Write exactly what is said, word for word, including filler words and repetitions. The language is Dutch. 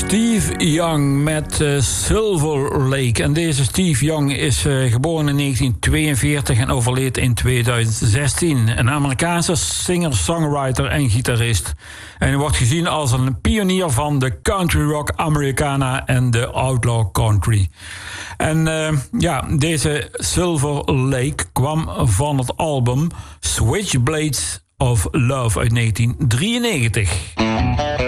Steve Young met uh, Silver Lake. En deze Steve Young is uh, geboren in negentien tweeënveertig en overleed in tweeduizend zestien. Een Amerikaanse singer, songwriter en gitarist. En hij wordt gezien als een pionier van de country rock Americana en de outlaw country. En uh, ja, deze Silver Lake kwam van het album Switchblades of Love uit negentien drieënnegentig.